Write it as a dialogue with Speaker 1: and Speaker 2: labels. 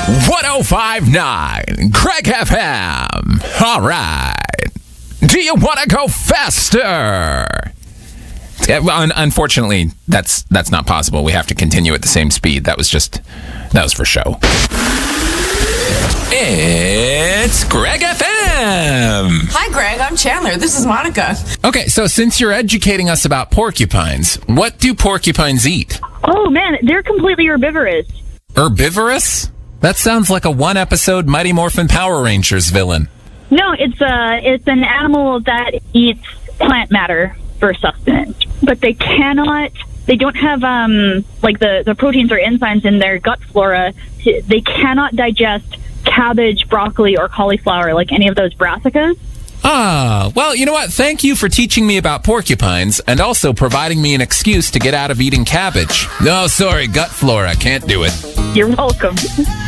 Speaker 1: 105.9 Craig FM. All right. Do you want to go faster? Unfortunately, that's not possible. We have to continue at the same speed. That was for show. It's Greg FM.
Speaker 2: Hi, Greg. I'm Chandler. This is Monica.
Speaker 1: Okay, so since you're educating us about porcupines, what do porcupines eat?
Speaker 3: Oh, man, they're completely herbivorous.
Speaker 1: Herbivorous? That sounds like a one-episode Mighty Morphin Power Rangers villain.
Speaker 3: No, it's an animal that eats plant matter for sustenance. But they don't have, the proteins or enzymes in their gut flora. They cannot digest cabbage, broccoli, or cauliflower like any of those brassicas.
Speaker 1: Ah, well, you know what? Thank you for teaching me about porcupines and also providing me an excuse to get out of eating cabbage. No, sorry, gut flora. Can't do it.
Speaker 3: You're welcome.